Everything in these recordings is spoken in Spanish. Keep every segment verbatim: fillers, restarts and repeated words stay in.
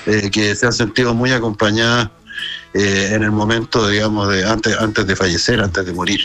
eh, que se han sentido muy acompañadas eh, en el momento, digamos, de antes, antes de fallecer, antes de morir.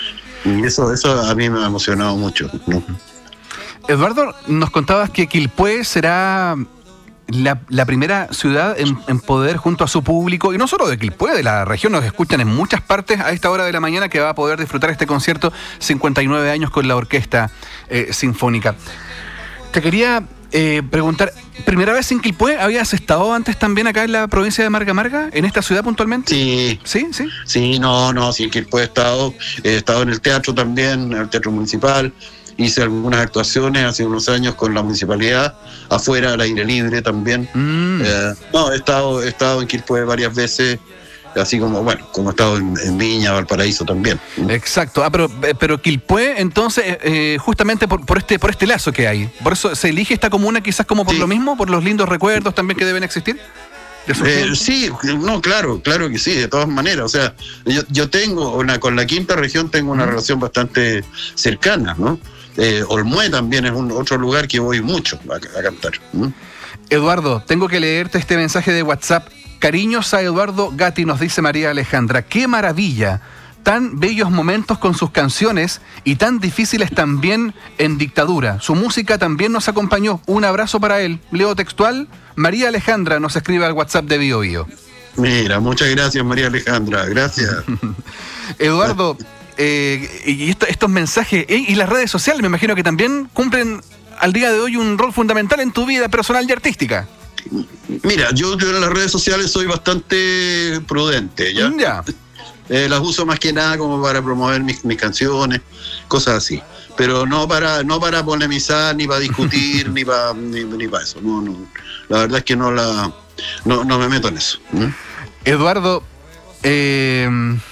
Y eso, eso a mí me ha emocionado mucho, ¿no? Eduardo, nos contabas que Quilpué será la, la primera ciudad en, en poder, junto a su público, y no solo de Quilpué, de la región, nos escuchan en muchas partes a esta hora de la mañana, que va a poder disfrutar este concierto cincuenta y nueve años con la Orquesta eh, Sinfónica. Te quería eh, preguntar, ¿primera vez en Quilpué? ¿Habías estado antes también acá en la provincia de Marga Marga, en esta ciudad puntualmente? Sí. ¿Sí? ¿Sí? Sí, no, no, sí, en Quilpué he estado, he estado en el teatro también, en el Teatro Municipal. Hice algunas actuaciones hace unos años con la municipalidad, afuera, al aire libre también. Mm. Eh, no, he estado, he estado en Quilpué varias veces, así como, bueno, como he estado en, en Viña, Valparaíso también. Exacto. Ah, pero, pero Quilpué, entonces, eh, justamente por, por este por este lazo que hay, ¿por eso se elige esta comuna quizás como por sí. lo mismo, por los lindos recuerdos también que deben existir? Eh, sí, no, claro, claro que sí, de todas maneras. O sea, yo, yo tengo, una, con la quinta región tengo una mm. relación bastante cercana, ¿no? Eh, Olmué también es un otro lugar que voy mucho a, a cantar. ¿Mm? Eduardo, tengo que leerte este mensaje de WhatsApp. Cariños a Eduardo Gatti, nos dice María Alejandra. ¡Qué maravilla! Tan bellos momentos con sus canciones y tan difíciles también en dictadura. Su música también nos acompañó. Un abrazo para él. Leo textual. María Alejandra nos escribe al WhatsApp de Bio Bio. Mira, muchas gracias, María Alejandra. Gracias. Eduardo... Eh, y esto, estos mensajes eh, y las redes sociales me imagino que también cumplen al día de hoy un rol fundamental en tu vida personal y artística. Mira, yo, yo en las redes sociales soy bastante prudente, ¿ya? Ya. Eh, las uso más que nada como para promover mis, mis canciones, cosas así. Pero no para no para polemizar, ni para discutir, ni para ni, ni para eso. No, no. La verdad es que no la no, no me meto en eso. ¿Mm? Eduardo, eh...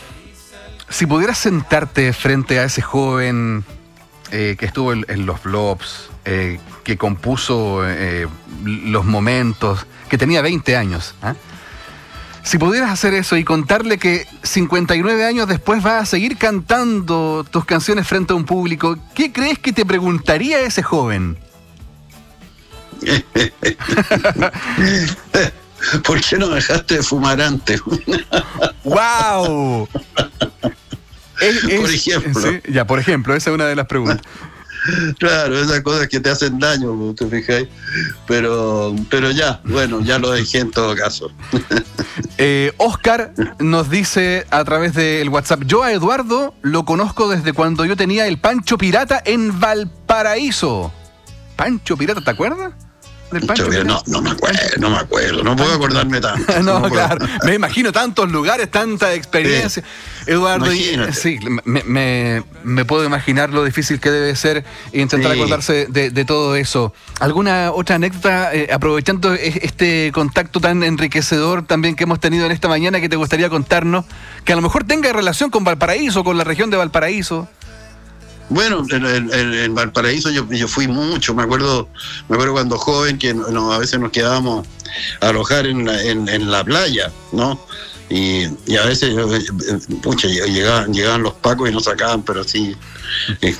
si pudieras sentarte frente a ese joven eh, que estuvo en, en los Blobs, eh, que compuso eh, los momentos, que tenía veinte años, ¿eh? Si pudieras hacer eso y contarle que cincuenta y nueve años después vas a seguir cantando tus canciones frente a un público, ¿qué crees que te preguntaría ese joven? ¿Por qué no dejaste de fumar antes? ¡Wow! Es, es, por ejemplo. Sí, ya, por ejemplo, esa es una de las preguntas. Claro, esas cosas que te hacen daño, ¿te fijáis? Pero, pero ya, bueno, ya lo dejé en todo caso. Eh, Oscar nos dice a través del WhatsApp: yo a Eduardo lo conozco desde cuando yo tenía el Pancho Pirata en Valparaíso. Pancho Pirata, ¿te acuerdas? Del Pancho Pirata? No, no me acuerdo, no me acuerdo, no puedo acordarme tanto. no, no claro, puedo. Me imagino tantos lugares, tanta experiencia. Sí. Eduardo, y, sí, me, me, me puedo imaginar lo difícil que debe ser intentar sí. acordarse de, de todo eso. ¿Alguna otra anécdota, eh, aprovechando este contacto tan enriquecedor también que hemos tenido en esta mañana, que te gustaría contarnos, que a lo mejor tenga relación con Valparaíso, con la región de Valparaíso? Bueno, en, en, en Valparaíso yo, yo fui mucho, me acuerdo me acuerdo cuando joven que no, a veces nos quedábamos a alojar en la, en, en la playa, ¿no? Y, y a veces, pucha, llegaban, llegaban los pacos y nos sacaban, pero sí, eh,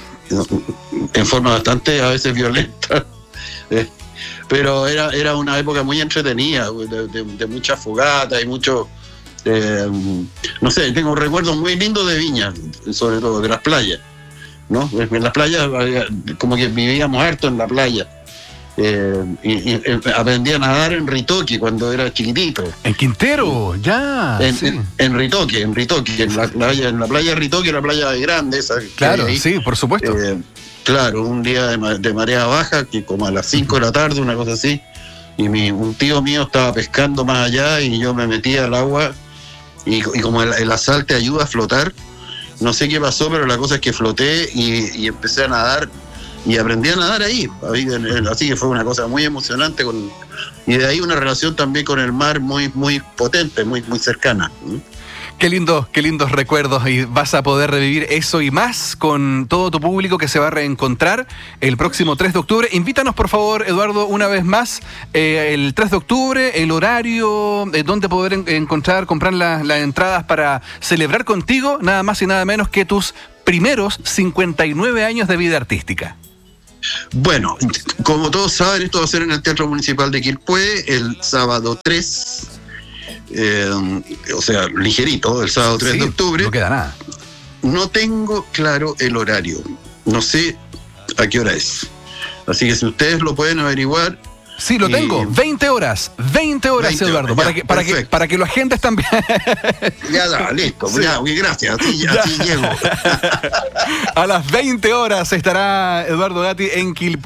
en forma bastante a veces violenta. Eh, pero era, era una época muy entretenida, de, de, de mucha fogata y mucho... Eh, no sé, tengo recuerdos muy lindos de Viña, sobre todo, de las playas. ¿No? En las playas, como que vivíamos harto en la playa. Eh, y, y aprendí a nadar en Ritoque cuando era chiquitito. ¿En Quintero? Ya. En, sí. en, en Ritoque, en Ritoque, en la playa, en la playa de Ritoque, la playa grande esa. Claro, sí, por supuesto. Eh, claro, un día de, de marea baja, que como a las cinco de la tarde, una cosa así, y mi, un tío mío estaba pescando más allá y yo me metí al agua y, y como el, el sal te ayuda a flotar. No sé qué pasó, pero la cosa es que floté y, y empecé a nadar y aprendí a nadar ahí. Así que fue una cosa muy emocionante con, y de ahí una relación también con el mar muy, muy potente, muy, muy cercana. Qué lindo, qué lindos recuerdos, y vas a poder revivir eso y más con todo tu público que se va a reencontrar el próximo tres de octubre. Invítanos, por favor, Eduardo, una vez más, eh, el tres de octubre, el horario, eh, dónde poder en- encontrar, comprar las las entradas para celebrar contigo, nada más y nada menos que tus primeros cincuenta y nueve años de vida artística. Bueno, como todos saben, esto va a ser en el Teatro Municipal de Quilpué el sábado tres, eh, o sea, ligerito, el sábado tres Sí, de octubre. no queda nada. No tengo claro el horario, no sé a qué hora es. Así que si ustedes lo pueden averiguar. Sí, lo y... tengo. veinte horas. veinte horas, veinte Eduardo. Horas, ya, para, que, para, que, para que lo agendes también. Ya, da, listo. Sí. Ya, gracias. Así, así llego. A las veinte horas estará Eduardo Gatti en Quilpué.